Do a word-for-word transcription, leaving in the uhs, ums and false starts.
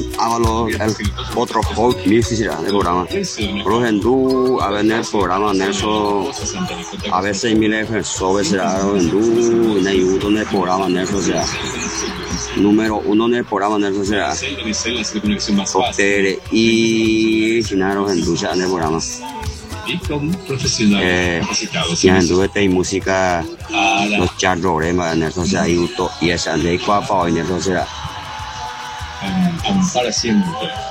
Hágalo el otro folk music será el programa. Por ejemplo, a ver el programa en eso, a veces mil personas será en du, en el uno del programa en eso será. Número uno del programa en eso será. Hotel y Ginaro en du será en el programa. Eh, y en du de música, los charros, en eso será y esa de cuapa en eso será. Para siempre.